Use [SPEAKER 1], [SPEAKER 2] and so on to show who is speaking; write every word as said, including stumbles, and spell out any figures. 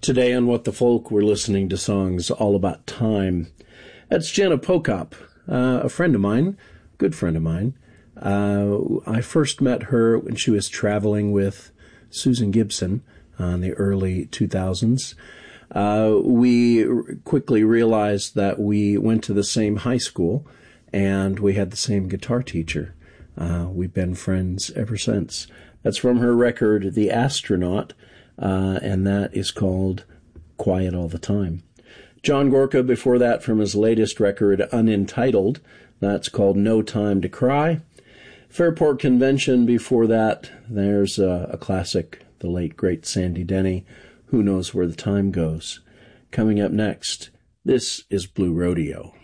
[SPEAKER 1] Today on What the Folk, we're listening to songs all about time. That's Jenna Pokop, uh, a friend of mine, good friend of mine. Uh, I first met her when she was traveling with Susan Gibson uh, in the early two thousands. Uh, we quickly realized that we went to the same high school and we had the same guitar teacher. Uh, we've been friends ever since. That's from her record, The Astronaut, uh, and that is called Quiet All the Time. John Gorka before that from his latest record, Unentitled. That's called No Time to Cry. Fairport Convention before that, there's a, a classic, the late, great Sandy Denny, Who Knows Where the Time Goes. Coming up next, this is Blue Rodeo.